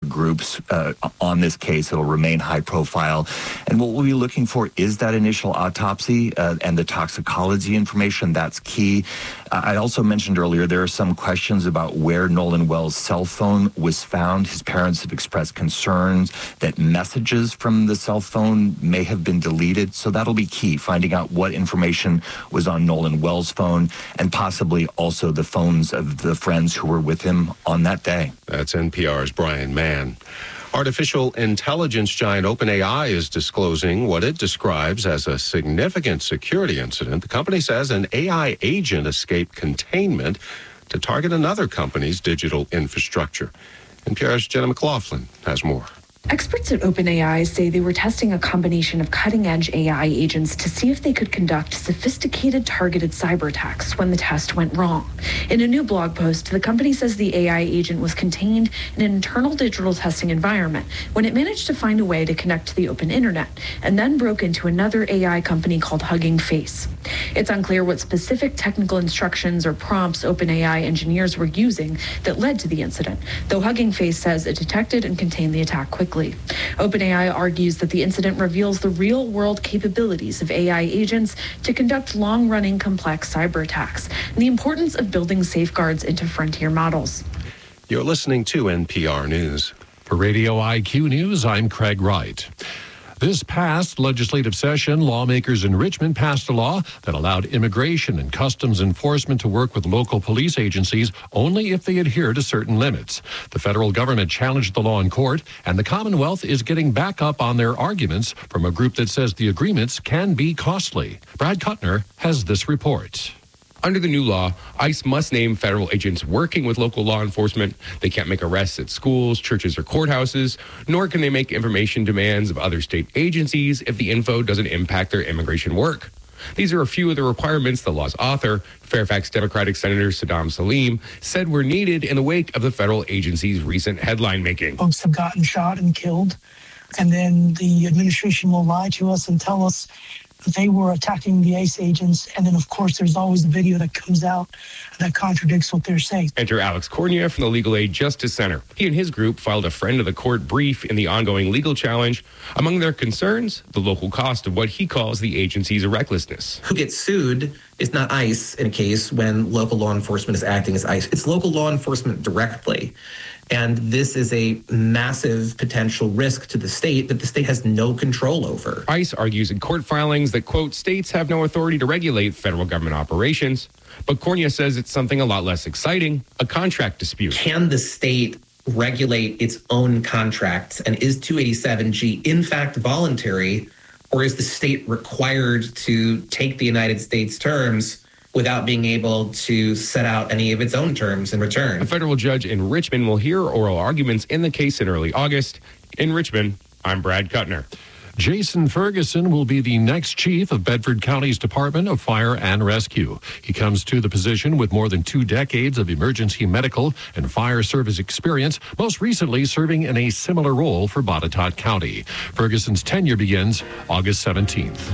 groups on this case. It'll remain high profile. And what we'll be looking for is that initial autopsy and the toxicology information. That's key. I also mentioned earlier there are some questions about where Nolan Wells' cell phone was found. His parents have expressed concerns that messages from the cell phone may have been deleted. So that'll be key, finding out what information was on Nolan Wells' phone and possibly also the phones of the friends who were with him on that day. That's NPR's Brian Mann. Artificial intelligence giant OpenAI is disclosing what it describes as a significant security incident. The company says an AI agent escaped containment to target another company's digital infrastructure. NPR's Jenna McLaughlin has more. Experts at OpenAI say they were testing a combination of cutting-edge AI agents to see if they could conduct sophisticated targeted cyber attacks when the test went wrong. In a new blog post, the company says the AI agent was contained in an internal digital testing environment when it managed to find a way to connect to the open internet and then broke into another AI company called Hugging Face. It's unclear what specific technical instructions or prompts OpenAI engineers were using that led to the incident, though Hugging Face says it detected and contained the attack quickly. OpenAI argues that the incident reveals the real-world capabilities of AI agents to conduct long-running complex cyber attacks and the importance of building safeguards into frontier models. You're listening to NPR News. For Radio IQ News, I'm Craig Wright. This past legislative session, lawmakers in Richmond passed a law that allowed immigration and customs enforcement to work with local police agencies only if they adhere to certain limits. The federal government challenged the law in court, and the Commonwealth is getting back up on their arguments from a group that says the agreements can be costly. Brad Kuttner has this report. Under the new law, ICE must name federal agents working with local law enforcement. They can't make arrests at schools, churches, or courthouses, nor can they make information demands of other state agencies if the info doesn't impact their immigration work. These are a few of the requirements the law's author, Fairfax Democratic Senator Saddam Salim, said were needed in the wake of the federal agency's recent headline making. Folks have gotten shot and killed, and then the administration will lie to us and tell us they were attacking the ICE agents. And then, of course, there's always a video that comes out that contradicts what they're saying. Enter Alex Cornia from the Legal Aid Justice Center. He and his group filed a friend of the court brief in the ongoing legal challenge. Among their concerns, the local cost of what he calls the agency's recklessness. Who gets sued is not ICE in a case when local law enforcement is acting as ICE. It's local law enforcement directly. And this is a massive potential risk to the state that the state has no control over. ICE argues in court filings that, quote, states have no authority to regulate federal government operations. But Cornia says it's something a lot less exciting, a contract dispute. Can the state regulate its own contracts? And is 287G in fact voluntary, or is the state required to take the United States terms without being able to set out any of its own terms in return? A federal judge in Richmond will hear oral arguments in the case in early August. In Richmond, I'm Brad Kuttner. Jason Ferguson will be the next chief of Bedford County's Department of Fire and Rescue. He comes to the position with more than 2 decades of emergency medical and fire service experience, most recently serving in a similar role for Botetourt County. Ferguson's tenure begins August 17th.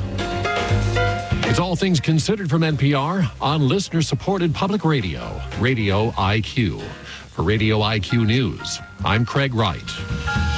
It's All Things Considered from NPR on listener-supported public radio, Radio IQ. For Radio IQ News, I'm Craig Wright.